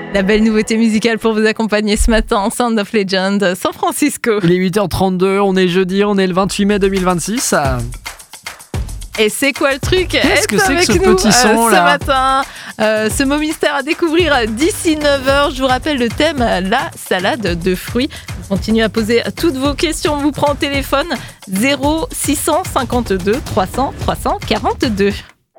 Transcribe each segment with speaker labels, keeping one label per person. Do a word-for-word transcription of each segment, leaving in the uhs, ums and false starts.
Speaker 1: La belle nouveauté musicale pour vous accompagner ce matin, Sound of Legend, San Francisco.
Speaker 2: Il est huit heures trente-deux, on est jeudi, on est le vingt-huit mai deux mille vingt-six.
Speaker 1: Et c'est quoi le truc?
Speaker 2: Qu'est-ce que c'est que ce
Speaker 1: nous,
Speaker 2: petit son
Speaker 1: euh,
Speaker 2: là
Speaker 1: ce matin, euh, ce mot mystère à découvrir d'ici neuf heures. Je vous rappelle le thème, la salade de fruits. Continuez à poser toutes vos questions. On vous prend au téléphone zéro six cent cinquante-deux trois cents trois cent quarante-deux.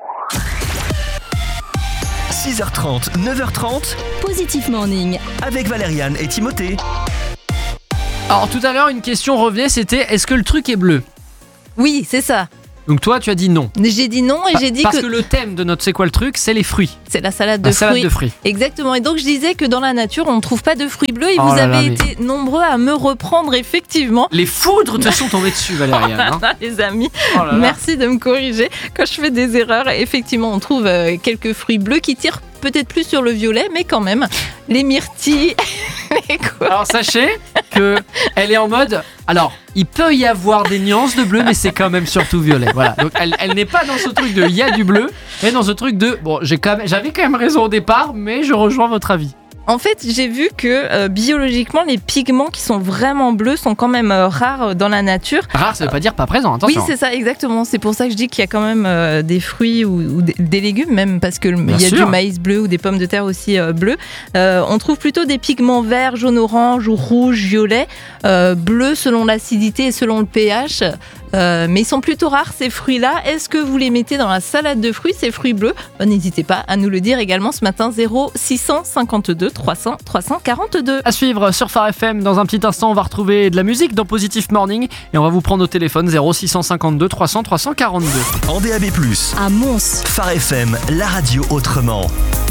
Speaker 3: six heures trente, neuf heures trente,
Speaker 4: Positif Morning
Speaker 3: avec Valériane et Timothée.
Speaker 2: Alors tout à l'heure, une question revenait, c'était est-ce que le truc est bleu?
Speaker 1: Oui, c'est ça.
Speaker 2: Donc toi, tu as dit non.
Speaker 1: J'ai dit non et
Speaker 2: Pa-
Speaker 1: j'ai dit
Speaker 2: Parce
Speaker 1: que...
Speaker 2: que le thème de notre C'est quoi le truc, c'est les fruits.
Speaker 1: C'est la salade de
Speaker 2: La
Speaker 1: fruits.
Speaker 2: salade de fruits.
Speaker 1: Exactement. Et donc, je disais que dans la nature, on ne trouve pas de fruits bleus. Et
Speaker 2: Oh
Speaker 1: vous
Speaker 2: là
Speaker 1: avez
Speaker 2: là, mais-
Speaker 1: été nombreux à me reprendre, effectivement.
Speaker 2: Les foudres te sont tombées dessus, Valériane. Hein.
Speaker 1: Les amis,
Speaker 2: Oh là là.
Speaker 1: merci de me corriger. Quand je fais des erreurs, effectivement, on trouve euh, quelques fruits bleus qui tirent peut-être plus sur le violet, mais quand même. Les myrtilles, les quoi.
Speaker 2: Alors sachez que elle est en mode. Alors, il peut y avoir des nuances de bleu, mais c'est quand même surtout violet. Voilà. Donc elle, elle n'est pas dans ce truc de il y a du bleu, mais dans ce truc de bon, j'ai quand même, j'avais quand même raison au départ, mais je rejoins votre avis.
Speaker 1: En fait, j'ai vu que euh, biologiquement, les pigments qui sont vraiment bleus sont quand même euh, rares dans la nature.
Speaker 2: Rare, ça veut pas dire pas présent. Attention.
Speaker 1: Oui, c'est ça, exactement. C'est pour ça que je dis qu'il y a quand même euh, des fruits ou, ou des, des légumes, même parce qu'il y a
Speaker 2: sûr.
Speaker 1: du maïs bleu ou des pommes de terre aussi euh, bleues. Euh, on trouve plutôt des pigments verts, jaune, orange ou rouge, violet, euh, bleu selon l'acidité et selon le pH. Euh, mais ils sont plutôt rares ces fruits-là. Est-ce que vous les mettez dans la salade de fruits, ces fruits bleus? Ben, n'hésitez pas à nous le dire également ce matin. Zéro six cent cinquante-deux trois cents trois cent quarante-deux.
Speaker 2: À suivre sur Phare F M. Dans un petit instant, on va retrouver de la musique dans Positif Morning et on va vous prendre au téléphone zéro six cent cinquante-deux trois cents trois cent quarante-deux.
Speaker 3: En D A B plus,
Speaker 4: à Mons.
Speaker 3: Phare F M, la radio autrement.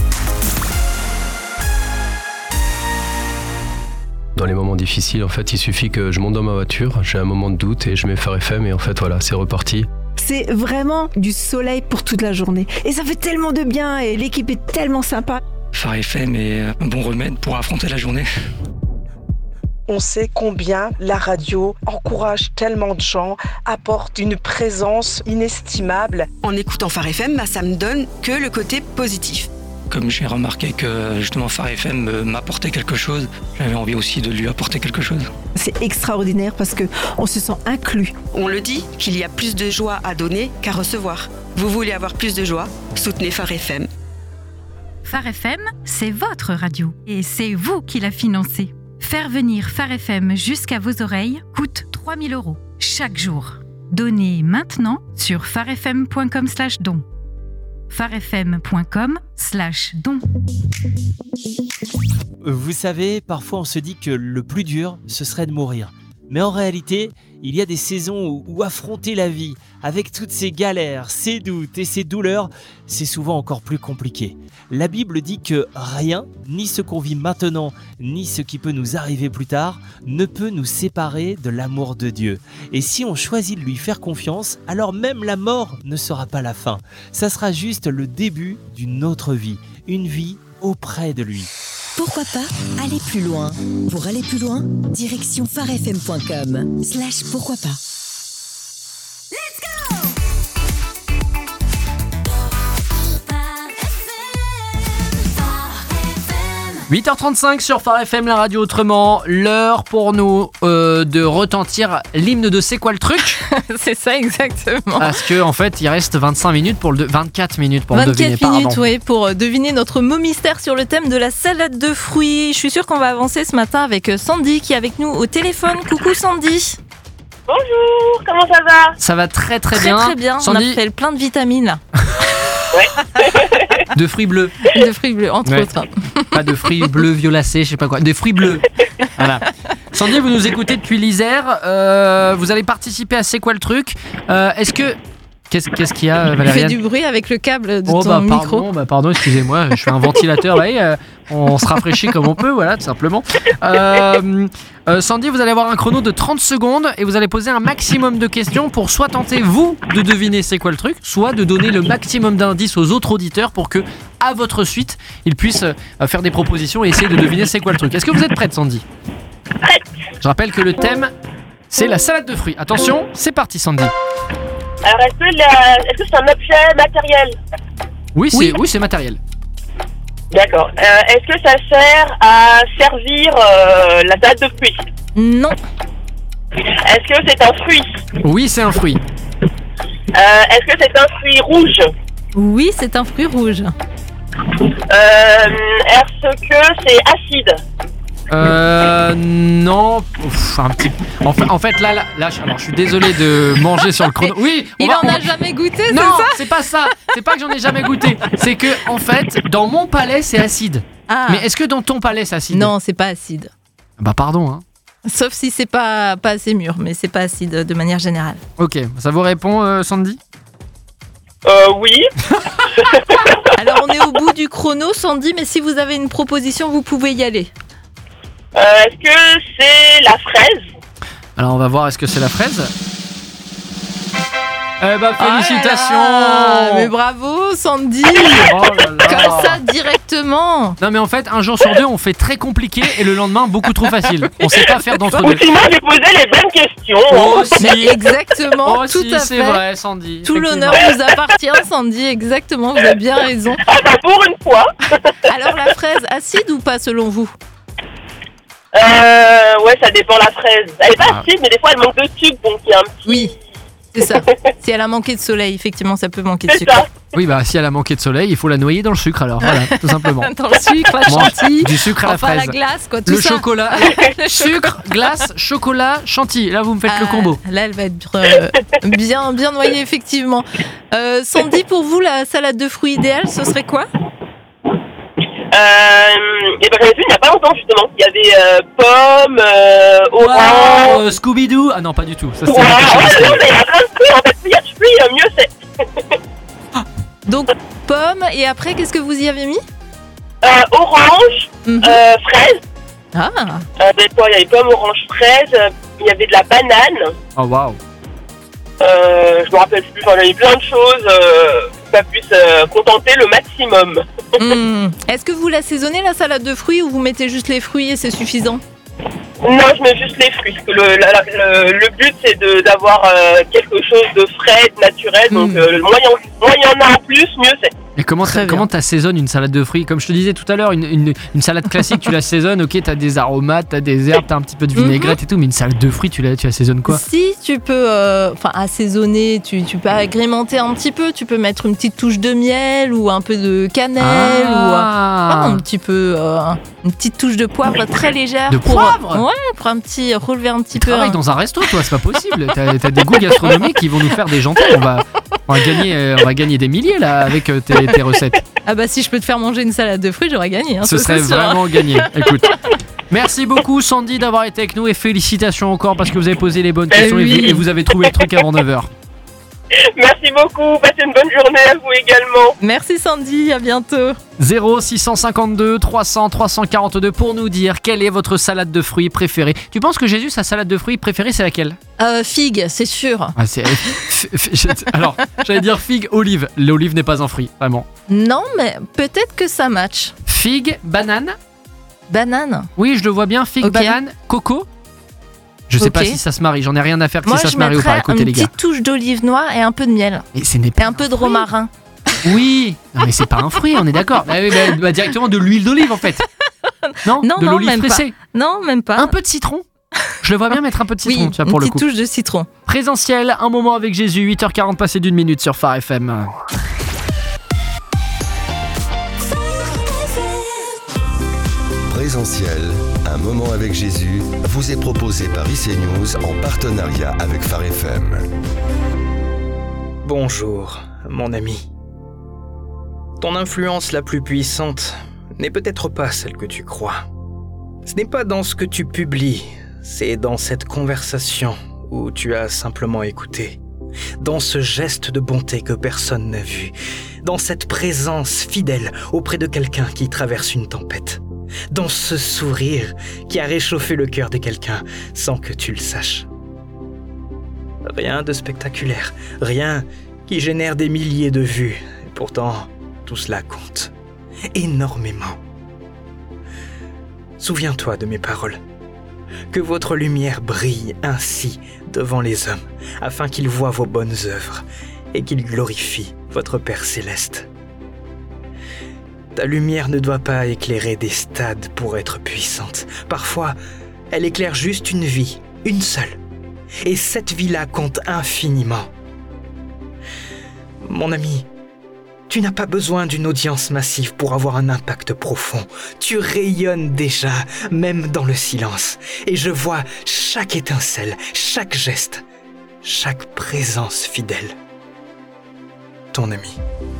Speaker 5: Dans les moments difficiles, en fait, il suffit que je monte dans ma voiture, j'ai un moment de doute et je mets Phare F M et en fait, voilà, c'est reparti.
Speaker 6: C'est vraiment du soleil pour toute la journée. Et ça fait tellement de bien et l'équipe est tellement sympa.
Speaker 7: Phare F M est un bon remède pour affronter la journée.
Speaker 8: On sait combien la radio encourage tellement de gens, apporte une présence inestimable.
Speaker 9: En écoutant Phare F M, bah, ça me donne que le côté positif.
Speaker 7: Comme j'ai remarqué que justement Phare F M m'apportait quelque chose, j'avais envie aussi de lui apporter quelque chose.
Speaker 6: C'est extraordinaire parce qu'on se sent inclus.
Speaker 9: On le dit qu'il y a plus de joie à donner qu'à recevoir. Vous voulez avoir plus de joie? Soutenez Phare F M.
Speaker 10: Phare F M, c'est votre radio et c'est vous qui la financez. Faire venir Phare F M jusqu'à vos oreilles coûte trois mille euros chaque jour. Donnez maintenant sur pharefm.com slash don. pharefm.com slash don.
Speaker 11: Vous savez, parfois on se dit que le plus dur, ce serait de mourir. Mais en réalité, il y a des saisons où, où affronter la vie, avec toutes ses galères, ses doutes et ses douleurs, c'est souvent encore plus compliqué. La Bible dit que rien, ni ce qu'on vit maintenant, ni ce qui peut nous arriver plus tard, ne peut nous séparer de l'amour de Dieu. Et si on choisit de lui faire confiance, alors même la mort ne sera pas la fin. Ça sera juste le début d'une autre vie, une vie auprès de lui.
Speaker 4: Pourquoi pas aller plus loin? Pour aller plus loin, direction pharefm.com slash pourquoi pas.
Speaker 2: huit heures trente-cinq sur Phare F M, la radio autrement. L'heure pour nous euh, de retentir l'hymne de C'est quoi le truc?
Speaker 1: C'est ça, exactement.
Speaker 2: Parce que en fait, il reste vingt-cinq minutes pour le de... vingt-quatre minutes pour le deviner.
Speaker 1: vingt-quatre minutes,
Speaker 2: pardon.
Speaker 1: oui, pour deviner notre mot mystère sur le thème de la salade de fruits. Je suis sûre qu'on va avancer ce matin avec Sandy qui est avec nous au téléphone. Coucou Sandy.
Speaker 12: Bonjour, comment ça va?
Speaker 2: Ça va très très,
Speaker 1: Très
Speaker 2: bien.
Speaker 1: très bien.
Speaker 2: Sandy,
Speaker 1: On a fait plein de vitamines là.
Speaker 2: de fruits bleus.
Speaker 1: De fruits bleus, entre
Speaker 2: Ouais.
Speaker 1: autres.
Speaker 2: Pas de fruits bleus violacés, je sais pas quoi. Des fruits bleus. Voilà. Sandy, vous nous écoutez depuis l'Isère. Euh, vous allez participer à C'est quoi le truc? euh, Est-ce que... Qu'est-ce, qu'est-ce qu'il y a,
Speaker 1: Il
Speaker 2: Valérie?
Speaker 1: fait du bruit avec le câble de
Speaker 2: Oh,
Speaker 1: ton
Speaker 2: bah,
Speaker 1: micro.
Speaker 2: pardon, bah, pardon, excusez-moi, je suis un ventilateur, vous voyez, euh, on se rafraîchit comme on peut, voilà, tout simplement. Euh, euh, Sandy, vous allez avoir un chrono de trente secondes et vous allez poser un maximum de questions pour soit tenter, vous, de deviner c'est quoi le truc, soit de donner le maximum d'indices aux autres auditeurs pour que, à votre suite, ils puissent euh, faire des propositions et essayer de deviner c'est quoi le truc. Est-ce que vous êtes prête, Sandy?
Speaker 12: Prête.
Speaker 2: Je rappelle que le thème, c'est la salade de fruits. Attention, c'est parti, Sandy.
Speaker 12: Alors, est-ce que, la... est-ce que c'est un objet matériel?
Speaker 2: Oui, c'est,
Speaker 1: Oui.
Speaker 2: oui, c'est matériel.
Speaker 12: D'accord. Euh, est-ce que ça sert à servir euh, la salade de fruits?
Speaker 1: Non.
Speaker 12: Est-ce que c'est un fruit?
Speaker 2: Oui, c'est un fruit.
Speaker 12: Euh, est-ce que c'est un fruit rouge?
Speaker 1: Oui, c'est un fruit rouge.
Speaker 12: Euh, est-ce que c'est acide?
Speaker 2: Euh. Non. Ouf, un petit. En fait, en fait là, là, là, alors je suis désolé de manger sur le chrono. Oui, on
Speaker 1: Il
Speaker 2: va,
Speaker 1: en
Speaker 2: on
Speaker 1: a
Speaker 2: va-
Speaker 1: jamais goûté, c'est
Speaker 2: Non,
Speaker 1: ça?
Speaker 2: c'est pas ça. C'est pas que j'en ai jamais goûté. C'est que, en fait, dans mon palais, c'est acide.
Speaker 1: Ah.
Speaker 2: Mais est-ce que dans ton palais, c'est acide?
Speaker 1: Non, c'est pas acide.
Speaker 2: Bah, pardon, hein.
Speaker 1: Sauf si c'est pas, pas assez mûr, mais c'est pas acide de manière générale.
Speaker 2: Ok, ça vous répond, euh, Sandy?
Speaker 12: Euh, oui.
Speaker 1: Alors on est au bout du chrono, Sandy, mais si vous avez une proposition, vous pouvez y aller.
Speaker 12: Euh, est-ce que c'est la fraise?
Speaker 2: Alors, on va voir, est-ce que c'est la fraise? Eh bah, félicitations!
Speaker 1: Ah, mais bravo, Sandy!
Speaker 2: Oh là là.
Speaker 1: Comme ça, directement!
Speaker 2: Non, mais en fait, un jour sur deux, on fait très compliqué et le lendemain, beaucoup trop facile. On sait pas faire d'entre
Speaker 12: Ou
Speaker 2: deux.
Speaker 12: sinon, j'ai posé les bonnes questions.
Speaker 2: Oh, si.
Speaker 1: Mais exactement,
Speaker 2: Oh,
Speaker 1: tout
Speaker 2: si,
Speaker 1: à
Speaker 2: c'est
Speaker 1: fait.
Speaker 2: vrai, Sandy.
Speaker 1: Tout
Speaker 2: effectivement.
Speaker 1: l'honneur vous appartient, Sandy, exactement, vous avez bien raison.
Speaker 12: Ah bah, pour une fois.
Speaker 1: Alors la fraise, acide ou pas selon vous?
Speaker 12: Euh, ouais, ça dépend la fraise. Elle est pas
Speaker 2: Ah.
Speaker 12: acide, mais des fois, elle manque de sucre, donc il y a un petit...
Speaker 1: Oui, c'est ça. Si elle a manqué de soleil, effectivement, ça peut manquer de
Speaker 12: C'est
Speaker 1: sucre.
Speaker 12: ça.
Speaker 2: Oui, bah, si elle a manqué de soleil, il faut la noyer dans le sucre, alors. Voilà, tout simplement.
Speaker 1: Dans le sucre, la
Speaker 2: Mange
Speaker 1: chantilly,
Speaker 2: du sucre à la
Speaker 1: enfin
Speaker 2: fraise.
Speaker 1: la glace, quoi, tout
Speaker 2: Le
Speaker 1: ça.
Speaker 2: chocolat. Sucre, glace, chocolat, chantilly. Là, vous me faites le
Speaker 1: Ah,
Speaker 2: combo.
Speaker 1: Là, elle va être euh, bien, bien noyée, effectivement. Euh, Sandy, pour vous, la salade de fruits idéale, ce serait quoi?
Speaker 12: Euh, et ben, j'en ai vu il y a pas longtemps, justement. Il y avait euh, pommes, euh, oranges...
Speaker 2: Oh, euh, Scooby-Doo. Ah non, pas du tout. Ça, c'est
Speaker 12: Ouais, ouais, non, mais il y a plein de fruits, en fait. Plus il y a de fruits, euh, mieux c'est.
Speaker 1: Donc, pommes, et après, qu'est-ce que vous y avez mis?
Speaker 12: Euh, orange,
Speaker 1: Mhm.
Speaker 12: euh, fraise.
Speaker 1: Ah,
Speaker 12: Euh, ben, quoi, il y avait pommes, orange, fraise. euh, Il y avait de la banane.
Speaker 2: Oh, waouh.
Speaker 12: Euh, je me rappelle plus. Enfin, il y avait plein de choses euh, que ça puisse euh, contenter le maximum.
Speaker 1: hmm. Est-ce que vous l'assaisonnez, la salade de fruits, ou vous mettez juste les fruits et c'est suffisant?
Speaker 12: Non, je mets juste les fruits. Le, la- la- le, le but, c'est de- d'avoir euh, quelque chose de frais, de naturel. Donc,
Speaker 1: Mm.
Speaker 12: euh, le moins il y en- moins il y en a en plus, mieux c'est.
Speaker 2: Et comment
Speaker 1: Très
Speaker 2: t'a-
Speaker 1: bien.
Speaker 2: comment t'assaisonnes une salade de fruits? Comme je te disais tout à l'heure, une, une, une salade classique, tu l'assaisonnes, ok, t'as des aromates, t'as des herbes, t'as un petit peu de vinaigrette et tout, mais une salade de fruits, tu, la, tu assaisonnes quoi?
Speaker 1: Si tu peux, euh, enfin assaisonner, tu, tu peux agrémenter un petit peu. Tu peux mettre une petite touche de miel ou un peu de cannelle ou euh,
Speaker 2: Ah.
Speaker 1: ah, un petit peu, euh, une petite touche de poivre très légère.
Speaker 2: De
Speaker 1: pour,
Speaker 2: poivre
Speaker 1: Ouais, pour un petit relever un petit
Speaker 2: Tu
Speaker 1: peu.
Speaker 2: travailles
Speaker 1: hein.
Speaker 2: dans un resto, toi, c'est pas possible. T'as, t'as des goûts gastronomiques qui vont nous faire des gentils. On va, on va gagner, euh, on va gagner des milliers là avec euh, tes, tes recettes.
Speaker 1: Ah bah si je peux te faire manger une salade de fruits, j'aurais gagné. hein,
Speaker 2: Ce
Speaker 1: ça,
Speaker 2: serait
Speaker 1: c'est sûr, hein.
Speaker 2: vraiment gagné. Écoute. Merci beaucoup Sandy d'avoir été avec nous et félicitations encore parce que vous avez posé les bonnes
Speaker 12: Eh
Speaker 2: questions et
Speaker 12: oui.
Speaker 2: vous- et vous avez trouvé le truc avant neuf heures.
Speaker 12: Merci beaucoup. Passez une bonne journée à vous également.
Speaker 1: Merci Sandy, à bientôt.
Speaker 2: zéro six cent cinquante-deux trois cents trois cent quarante-deux pour nous dire quelle est votre salade de fruits préférée. Tu penses que Jésus, sa salade de fruits préférée, c'est laquelle?
Speaker 1: Euh, figue, c'est sûr.
Speaker 2: Ah, c'est... f- f- Alors, j'allais dire figue, olive. L'olive n'est pas un fruit, vraiment.
Speaker 1: Non, mais peut-être que ça match.
Speaker 2: Figue, banane.
Speaker 1: Banane.
Speaker 2: Oui, je le vois bien. Figue,
Speaker 1: Ok.
Speaker 2: banane, coco. Je sais
Speaker 1: Ok.
Speaker 2: pas si ça se marie. J'en ai rien à faire que
Speaker 1: Moi,
Speaker 2: si ça
Speaker 1: je
Speaker 2: se marie ou pas.
Speaker 1: mettrais
Speaker 2: Écoutez
Speaker 1: une
Speaker 2: les gars.
Speaker 1: petite touche d'olive noire et un peu de miel.
Speaker 2: Et ce n'est
Speaker 1: Et
Speaker 2: pas
Speaker 1: un peu de romarin.
Speaker 2: Oui, non, mais c'est pas un fruit, on est d'accord. Bah oui, bah, bah, directement de l'huile d'olive en fait. Non,
Speaker 1: Non,
Speaker 2: de
Speaker 1: non,
Speaker 2: l'olive
Speaker 1: même pas.
Speaker 2: pressée.
Speaker 1: Non, même pas.
Speaker 2: Un peu de citron. Je le vois bien mettre un peu de citron,
Speaker 1: Oui,
Speaker 2: tu vois,
Speaker 1: une
Speaker 2: pour le
Speaker 1: petite
Speaker 2: coup.
Speaker 1: touche de citron.
Speaker 2: Présentiel, un moment avec Jésus, huit heures quarante passé d'une minute sur Phare F M.
Speaker 13: Présentiel, un moment avec Jésus, vous est proposé par I C News en partenariat avec Phare F M.
Speaker 14: Bonjour, mon ami. Ton influence la plus puissante n'est peut-être pas celle que tu crois. Ce n'est pas dans ce que tu publies, c'est dans cette conversation où tu as simplement écouté, dans ce geste de bonté que personne n'a vu, dans cette présence fidèle auprès de quelqu'un qui traverse une tempête, dans ce sourire qui a réchauffé le cœur de quelqu'un sans que tu le saches. Rien de spectaculaire, rien qui génère des milliers de vues, et pourtant tout cela compte énormément. Souviens-toi de mes paroles. Que votre lumière brille ainsi devant les hommes, afin qu'ils voient vos bonnes œuvres et qu'ils glorifient votre Père céleste. Ta lumière ne doit pas éclairer des stades pour être puissante. Parfois, elle éclaire juste une vie, une seule. Et cette vie-là compte infiniment. Mon ami, tu n'as pas besoin d'une audience massive pour avoir un impact profond. Tu rayonnes déjà, même dans le silence. Et je vois chaque étincelle, chaque geste, chaque présence fidèle. Ton ami.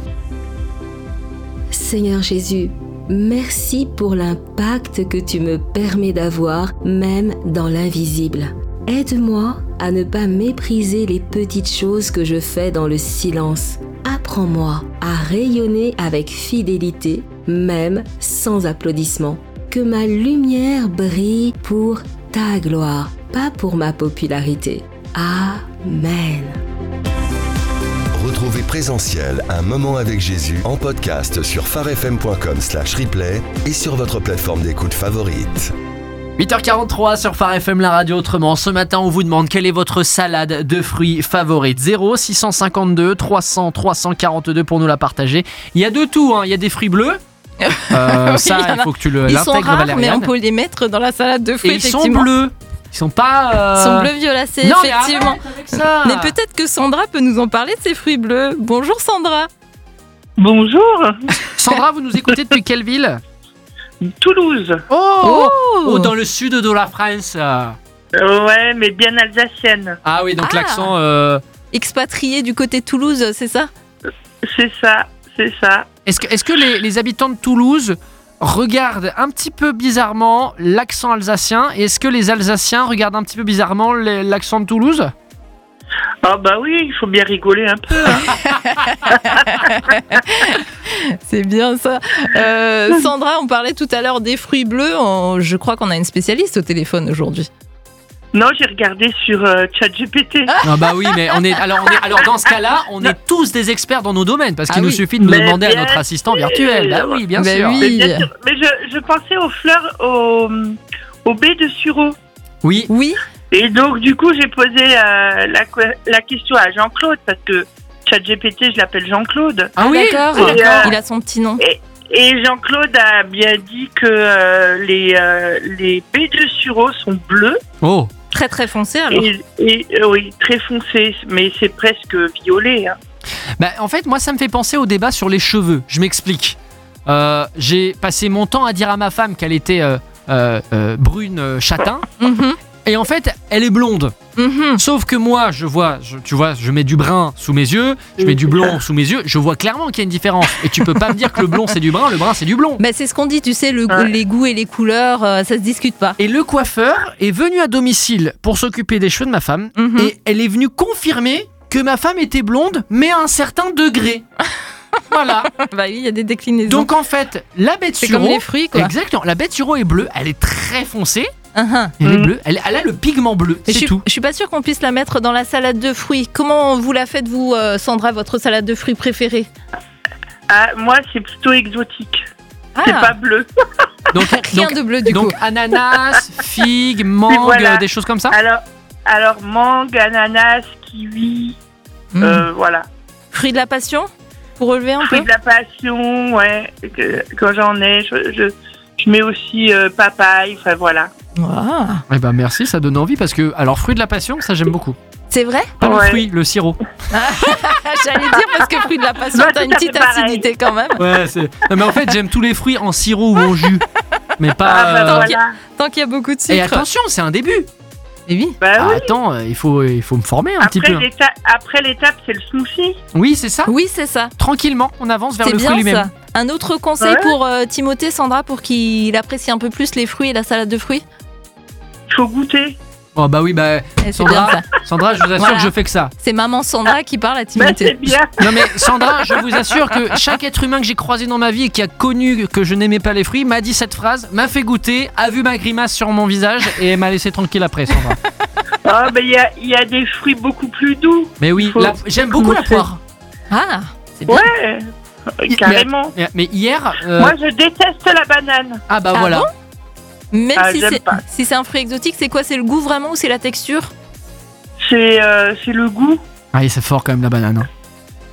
Speaker 15: Seigneur Jésus, merci pour l'impact que tu me permets d'avoir, même dans l'invisible. Aide-moi à ne pas mépriser les petites choses que je fais dans le silence. Apprends-moi à rayonner avec fidélité, même sans applaudissements. Que ma lumière brille pour ta gloire, pas pour ma popularité. Amen.
Speaker 13: Retrouvez Présentiel, un moment avec Jésus en podcast sur farfm.com slash replay et sur votre plateforme d'écoute favorite.
Speaker 2: huit heures quarante-trois sur Phare F M, la radio autrement. Ce matin, on vous demande quelle est votre salade de fruits favorite. zéro six cent cinquante-deux trois cents trois cent quarante-deux pour nous la partager. Il y a de tout, hein. Il y a des fruits bleus. Euh,
Speaker 1: Oui,
Speaker 2: ça,
Speaker 1: il y en
Speaker 2: il
Speaker 1: a.
Speaker 2: faut que tu le,
Speaker 1: Ils
Speaker 2: l'intègres,
Speaker 1: sont rares,
Speaker 2: Valériane.
Speaker 1: mais on peut les mettre dans la salade de fruits,
Speaker 2: Et ils sont
Speaker 1: effectivement.
Speaker 2: bleus. Ils sont pas. Euh...
Speaker 1: Ils sont bleu violacés,
Speaker 2: Non, mais
Speaker 1: effectivement.
Speaker 2: arrête avec ça.
Speaker 1: Mais peut-être que Sandra peut nous en parler de ces fruits bleus. Bonjour Sandra.
Speaker 12: Bonjour.
Speaker 2: Sandra, vous nous écoutez depuis quelle ville?
Speaker 12: Toulouse.
Speaker 2: Oh, oh, dans le sud de la France.
Speaker 12: Ouais, mais bien alsacienne.
Speaker 2: Ah oui, donc
Speaker 1: Ah.
Speaker 2: l'accent. Euh...
Speaker 1: Expatrié du côté de Toulouse, c'est ça?
Speaker 12: C'est ça, c'est ça.
Speaker 2: Est-ce que, est-ce que les, les habitants de Toulouse regardent un petit peu bizarrement l'accent alsacien? Et est-ce que les Alsaciens regardent un petit peu bizarrement les- l'accent de Toulouse?
Speaker 12: Ah bah oui, il faut bien rigoler un peu. Hein.
Speaker 1: C'est bien ça. Euh, Sandra, on parlait tout à l'heure des fruits bleus. On- je crois qu'on a une spécialiste au téléphone aujourd'hui.
Speaker 12: Non, j'ai regardé sur euh, ChatGPT.
Speaker 2: Ah bah oui, mais on est alors, on est, alors dans ce cas-là, on est tous des experts dans nos domaines parce qu'il
Speaker 1: Ah
Speaker 2: nous
Speaker 1: oui.
Speaker 2: suffit de nous
Speaker 12: Mais
Speaker 2: demander à
Speaker 12: bien
Speaker 2: notre assistant virtuel. Bah oui, bien
Speaker 1: Bah
Speaker 2: sûr.
Speaker 1: oui.
Speaker 12: Mais, bien sûr, mais je, je pensais aux fleurs, au, au baies de sureau.
Speaker 2: Oui.
Speaker 1: Oui.
Speaker 12: Et donc, du coup, j'ai posé euh, la, que- la question à Jean-Claude parce que ChatGPT, je l'appelle Jean-Claude.
Speaker 2: Ah oui.
Speaker 1: D'accord.
Speaker 12: Et, euh,
Speaker 1: Il a son petit nom.
Speaker 12: Et, et Jean-Claude a bien dit que euh, les, euh, les baies de sureau sont bleues.
Speaker 2: Oh.
Speaker 1: Très très foncé alors.
Speaker 12: Et, et, euh, oui, très foncé, mais c'est presque violet. Hein.
Speaker 2: Bah, en fait, moi, ça me fait penser au débat sur les cheveux. Je m'explique. Euh, j'ai passé mon temps à dire à ma femme qu'elle était euh, euh, euh, brune euh, châtain.
Speaker 1: Mhm.
Speaker 2: Et en fait, elle est blonde.
Speaker 1: Mhm.
Speaker 2: Sauf que moi, je vois, je- tu vois, je mets du brun sous mes yeux, je mets du blond sous mes yeux, je vois clairement qu'il y a une différence. Et tu peux pas me dire que le blond c'est du brun, le brun c'est du blond.
Speaker 1: Bah, c'est ce qu'on dit, tu sais, le,
Speaker 12: Ouais.
Speaker 1: les goûts et les couleurs, euh, ça se discute pas.
Speaker 2: Et le coiffeur est venu à domicile pour s'occuper des cheveux de ma femme.
Speaker 1: Mhm.
Speaker 2: Et elle est venue confirmer que ma femme était blonde, mais à un certain degré. Voilà.
Speaker 1: Bah oui, il y a des déclinaisons.
Speaker 2: Donc en fait, la bête
Speaker 1: c'est
Speaker 2: sureau.
Speaker 1: comme les fruits, quoi.
Speaker 2: Exactement. La bête sureau est bleue, elle est très foncée.
Speaker 1: Uh-huh.
Speaker 2: Elle est
Speaker 12: Mhm.
Speaker 2: bleue, elle, elle a le pigment bleu,
Speaker 1: Mais je
Speaker 2: c'est
Speaker 1: suis,
Speaker 2: tout.
Speaker 1: je suis pas sûre qu'on puisse la mettre dans la salade de fruits. Comment vous la faites, vous, euh, Sandra, votre salade de fruits préférée?
Speaker 12: Ah, moi, c'est plutôt exotique.
Speaker 1: Ah,
Speaker 12: C'est pas bleu.
Speaker 2: Donc,
Speaker 1: rien
Speaker 2: donc,
Speaker 1: de bleu du
Speaker 2: donc
Speaker 1: coup.
Speaker 2: ananas, figue, mangue,
Speaker 12: voilà.
Speaker 2: des choses comme ça.
Speaker 12: Alors, alors mangue, ananas, kiwi,
Speaker 1: Mm.
Speaker 12: euh, voilà.
Speaker 1: Fruits de la passion, pour relever un
Speaker 12: Fruits
Speaker 1: peu.
Speaker 12: de la passion, ouais. que- quand j'en ai, je, je, je mets aussi euh, papaye, enfin voilà.
Speaker 1: Ah,
Speaker 2: Eh ben merci, ça donne envie parce que alors fruit de la passion, ça j'aime beaucoup.
Speaker 1: c'est vrai?
Speaker 2: Pas le
Speaker 12: Ouais.
Speaker 2: fruit, le sirop.
Speaker 1: J'allais dire parce que fruits de la passion,
Speaker 12: Ouais,
Speaker 1: t'as une
Speaker 12: tout à fait
Speaker 1: petite
Speaker 12: pareil.
Speaker 1: acidité quand même.
Speaker 2: Ouais, c'est. Non, mais en fait, j'aime tous les fruits en sirop ou en jus, mais pas.
Speaker 12: Ah, bah,
Speaker 2: euh,
Speaker 12: voilà.
Speaker 1: Tant qu'il y a beaucoup de
Speaker 2: Et
Speaker 1: sucre.
Speaker 2: attention, c'est un début.
Speaker 1: Et oui.
Speaker 12: Bah
Speaker 2: Ah,
Speaker 12: oui.
Speaker 2: attends, euh, il faut, il faut me former un petit
Speaker 12: Après,
Speaker 2: peu.
Speaker 12: l'étape, après l'étape, c'est le smoothie.
Speaker 2: Oui, c'est ça.
Speaker 1: Oui, c'est ça.
Speaker 2: Tranquillement, on avance vers
Speaker 1: C'est
Speaker 2: le fruit
Speaker 1: bien
Speaker 2: lui-même.
Speaker 1: ça. Un autre conseil
Speaker 12: Ouais.
Speaker 1: pour euh, Timothée, Sandra, pour qu'il apprécie un peu plus les fruits et la salade de fruits?
Speaker 12: Il faut goûter.
Speaker 2: Oh bah oui, bah
Speaker 1: Eh, c'est bien
Speaker 2: Sandra,
Speaker 1: ça.
Speaker 2: Sandra, je vous assure
Speaker 1: Voilà.
Speaker 2: que je fais que ça.
Speaker 1: C'est maman Sandra qui parle à
Speaker 12: Bah, c'est
Speaker 1: Timothée.
Speaker 12: bien.
Speaker 2: Non mais Sandra, je vous assure que chaque être humain que j'ai croisé dans ma vie et qui a connu que je n'aimais pas les fruits m'a dit cette phrase, m'a fait goûter, a vu ma grimace sur mon visage et m'a laissé tranquille après, Sandra.
Speaker 12: Ah, bah, il y a, il y a des fruits beaucoup plus doux.
Speaker 2: Mais oui,
Speaker 12: Faut-
Speaker 2: la- j'aime beaucoup la poire.
Speaker 1: Ah, c'est bien.
Speaker 12: Ouais, euh, carrément.
Speaker 2: Mais, mais hier, euh,
Speaker 12: Moi, je déteste la banane.
Speaker 2: ah bah
Speaker 1: Ah
Speaker 2: voilà.
Speaker 1: bon Même
Speaker 12: Ah,
Speaker 1: si
Speaker 12: j'aime
Speaker 1: c'est
Speaker 12: pas.
Speaker 1: si c'est un fruit exotique, c'est quoi? C'est le goût vraiment ou c'est la texture?
Speaker 12: C'est euh, c'est le goût.
Speaker 2: Ah, c'est fort quand même la banane. hein.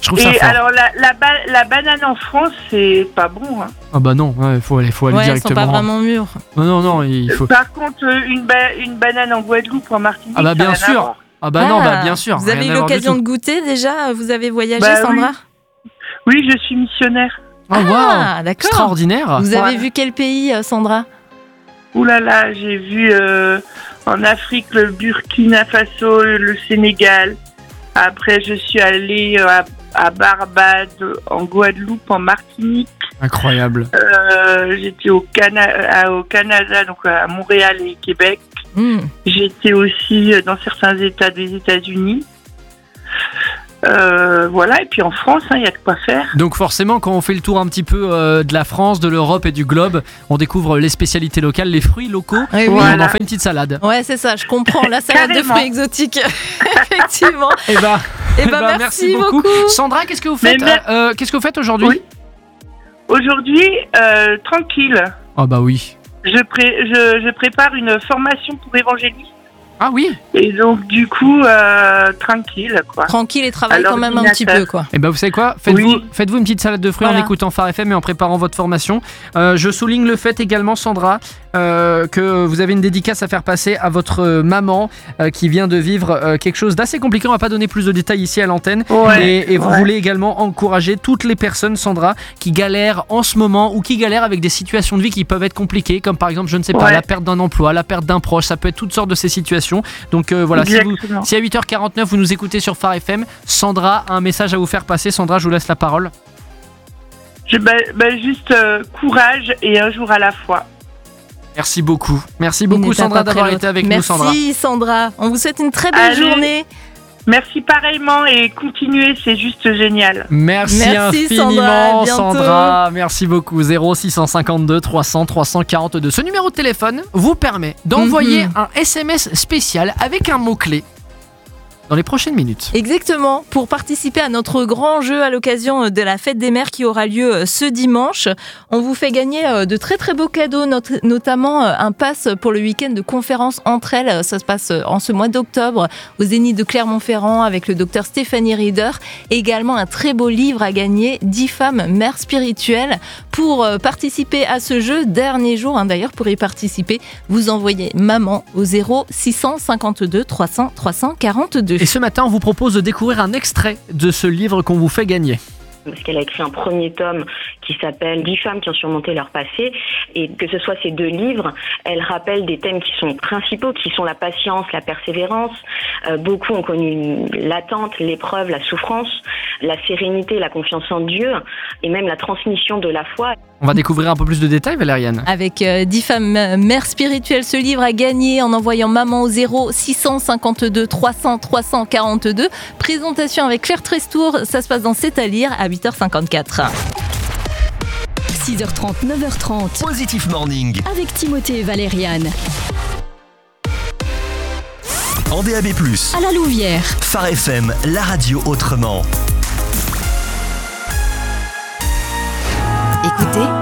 Speaker 2: Je trouve ça
Speaker 16: Et
Speaker 2: fort.
Speaker 16: alors, la, la, ba- la banane en France, c'est pas bon. Hein.
Speaker 2: Ah bah non, il faut aller, faut aller
Speaker 1: Ouais, elles sont
Speaker 2: directement.
Speaker 1: pas vraiment mûres.
Speaker 2: Non, non, non, il faut.
Speaker 16: Par contre, euh, une, ba- une banane en Guadeloupe ou en Martinique,
Speaker 2: Ah bah
Speaker 16: ça
Speaker 2: bien
Speaker 16: n'a rien à
Speaker 2: sûr.
Speaker 16: voir.
Speaker 2: Ah bah non, bah bien sûr.
Speaker 1: Vous
Speaker 2: rien
Speaker 1: avez eu
Speaker 2: à voir du
Speaker 1: l'occasion
Speaker 2: tout.
Speaker 1: de goûter déjà? Vous avez voyagé,
Speaker 16: Bah
Speaker 1: Sandra?
Speaker 16: Oui. Oui, je suis missionnaire.
Speaker 2: Ah waouh,
Speaker 1: Ah, d'accord.
Speaker 2: extraordinaire.
Speaker 1: Vous avez
Speaker 16: Ouais.
Speaker 1: vu quel pays, euh, Sandra?
Speaker 16: Ouh là là, j'ai vu euh, en Afrique le Burkina Faso, le Sénégal. Après, je suis allée euh, à, à Barbade, en Guadeloupe, en Martinique.
Speaker 2: Incroyable.
Speaker 16: Euh, j'étais au, Cana- au Canada, donc à Montréal et Québec.
Speaker 1: Mmh.
Speaker 16: J'étais aussi dans certains États des États-Unis. Euh, voilà, et puis en France, il hein, y a de quoi faire.
Speaker 2: Donc forcément, quand on fait le tour un petit peu euh, de la France, de l'Europe et du globe, on découvre les spécialités locales, les fruits locaux,
Speaker 1: Oui,
Speaker 2: et
Speaker 1: oui.
Speaker 2: on en fait une petite salade.
Speaker 1: Ouais, c'est ça, je comprends. La salade de
Speaker 16: Carrément.
Speaker 1: fruits exotiques. Effectivement.
Speaker 2: Et bah,
Speaker 1: Eh ben, merci beaucoup.
Speaker 2: Sandra, qu'est-ce que vous faites
Speaker 16: Mais mer-
Speaker 2: euh, Qu'est-ce que vous faites aujourd'hui?
Speaker 16: Oui. Aujourd'hui, euh, tranquille.
Speaker 2: Ah bah oui.
Speaker 16: Je, pré- je, je prépare une formation pour évangéliste.
Speaker 2: Ah oui.
Speaker 16: Et donc, du coup, euh, tranquille, quoi.
Speaker 1: Tranquille et travaille
Speaker 16: À
Speaker 1: quand même un petit peu, quoi.
Speaker 2: Et bah vous savez quoi, faites-vous
Speaker 16: Oui.
Speaker 2: faites-vous une petite salade de fruits
Speaker 1: Voilà.
Speaker 2: en écoutant Phare F M et en préparant votre formation. Euh, je souligne le fait également, Sandra, euh, que vous avez une dédicace à faire passer à votre euh, maman euh, qui vient de vivre euh, quelque chose d'assez compliqué. On va pas donner plus de détails ici à l'antenne.
Speaker 16: Ouais,
Speaker 2: et, et vous
Speaker 16: ouais.
Speaker 2: voulez également encourager toutes les personnes, Sandra, qui galèrent en ce moment ou qui galèrent avec des situations de vie qui peuvent être compliquées, comme par exemple, je ne sais pas,
Speaker 16: Ouais.
Speaker 2: la perte d'un emploi, la perte d'un proche. Ça peut être toutes sortes de ces situations. Donc euh, voilà, si, vous,
Speaker 16: Exactement.
Speaker 2: si à huit heures quarante-neuf vous nous écoutez sur Phare F M, Sandra a un message à vous faire passer. Sandra, je vous laisse la parole.
Speaker 16: Je, bah, bah, juste euh, courage et un jour à la fois.
Speaker 2: Merci beaucoup. Merci
Speaker 1: Une
Speaker 2: beaucoup,
Speaker 1: étape
Speaker 2: Sandra,
Speaker 1: après
Speaker 2: d'avoir
Speaker 1: l'autre.
Speaker 2: été avec
Speaker 1: Merci,
Speaker 2: nous, Sandra.
Speaker 1: Sandra. On vous souhaite une très belle
Speaker 16: Allez.
Speaker 1: journée.
Speaker 16: Merci pareillement et continuez, c'est juste génial.
Speaker 2: Merci,
Speaker 1: Merci,
Speaker 2: infiniment,
Speaker 1: Sandra. À bientôt.
Speaker 2: Sandra. Merci beaucoup. zéro six cent cinquante-deux trois cents trois cent quarante-deux. Ce numéro de téléphone vous permet d'envoyer
Speaker 1: Mhm.
Speaker 2: un S M S spécial avec un mot-clé dans les prochaines minutes.
Speaker 1: Exactement, pour participer à notre grand jeu à l'occasion de la fête des mères qui aura lieu ce dimanche. On vous fait gagner de très très beaux cadeaux, not- notamment un pass pour le week-end de conférence entre elles. Ça se passe en ce mois d'octobre au Zénith de Clermont-Ferrand avec le docteur Stéphanie Rieder. Également un très beau livre à gagner, dix femmes mères spirituelles. Pour participer à ce jeu, dernier jour hein, d'ailleurs, pour y participer, vous envoyez maman au zéro six cent cinquante-deux trois cents trois cent quarante-deux.
Speaker 2: Et ce matin, on vous propose de découvrir un extrait de ce livre qu'on vous fait gagner.
Speaker 17: Parce qu'elle a écrit un premier tome qui s'appelle « Dix femmes qui ont surmonté leur passé ». Et que ce soit ces deux livres, elle rappelle des thèmes qui sont principaux, qui sont la patience, la persévérance. Euh, beaucoup ont connu l'attente, l'épreuve, la souffrance, la sérénité, la confiance en Dieu et même la transmission de la foi.
Speaker 2: On va découvrir un peu plus de détails, Valériane.
Speaker 1: Avec euh, dix femmes euh, mères spirituelles, ce livre a gagné en envoyant maman au zéro six cent cinquante-deux trois cents trois cent quarante-deux. Présentation avec Claire Trestour, ça se passe dans C'est à lire à huit heures cinquante-quatre.
Speaker 4: six heures trente, neuf heures trente.
Speaker 3: Positive Morning.
Speaker 4: Avec Timothée et Valériane.
Speaker 3: En D A B plus,
Speaker 4: À la Louvière.
Speaker 3: Phare F M, la radio autrement.
Speaker 4: Écoutez